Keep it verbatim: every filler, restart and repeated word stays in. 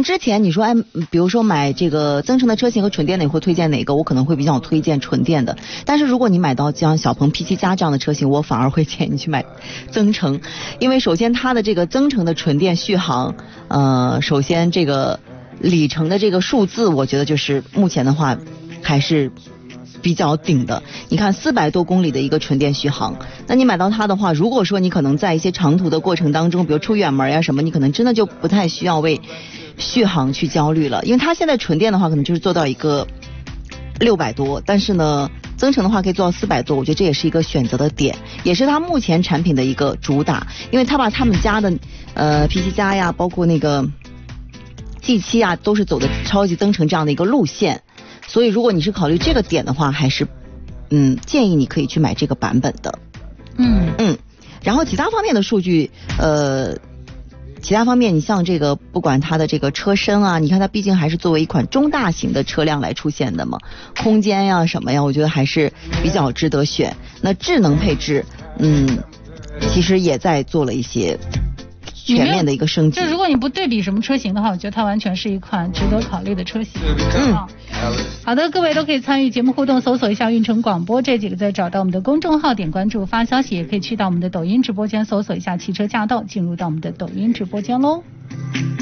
能之前你说哎，比如说买这个增程的车型和纯电的，你会推荐哪个？我可能会比较推荐纯电的。但是如果你买到像小鹏 P 七 加这样的车型，我反而会建议你去买增程，因为首先它的这个增程的纯电续航，呃，首先这个里程的这个数字，我觉得就是目前的话还是比较顶的。你看四百多公里的一个纯电续航，那你买到它的话，如果说你可能在一些长途的过程当中，比如出远门呀什么，你可能真的就不太需要为续航去焦虑了，因为它现在纯电的话可能就是做到一个六百多，但是呢增程的话可以做到四百多，我觉得这也是一个选择的点，也是它目前产品的一个主打，因为它把他们家的呃 P 七 加呀，包括那个 G 七 啊，都是走的超级增程这样的一个路线。所以如果你是考虑这个点的话，还是嗯建议你可以去买这个版本的。 嗯嗯，然后其他方面的数据，呃，其他方面你像这个不管它的这个车身啊，你看它毕竟还是作为一款中大型的车辆来出现的嘛，空间呀什么呀，我觉得还是比较值得选。那智能配置，嗯，其实也在做了一些全面的一个升级。 就如果你不对比什么车型的话，我觉得它完全是一款值得考虑的车型。 嗯， 好的，各位都可以参与节目互动，搜索一下运城广播这几个字，找到我们的公众号，点关注发消息，也可以去到我们的抖音直播间搜索一下汽车驾到，进入到我们的抖音直播间喽。